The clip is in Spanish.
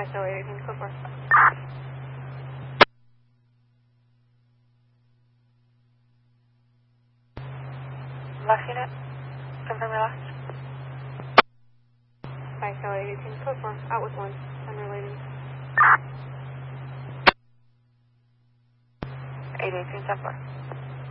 Alright, so 818 code 4. Last unit, confirm your last. Alright, so 818 code 4, out with 1, unrelated. 818 10 4.